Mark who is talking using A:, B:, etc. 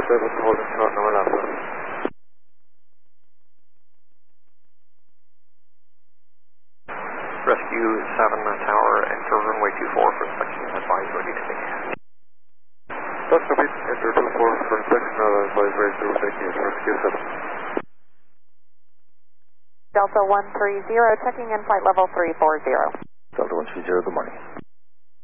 A: holding short November Alpha.
B: Rescue 7 Tower, enter runway 24 for inspection, advise ready to take.
A: That's complete, enter 24 for inspection, advise ready to take Rescue 7.
C: Delta 130, checking in flight level 340.
A: Delta 130, good morning.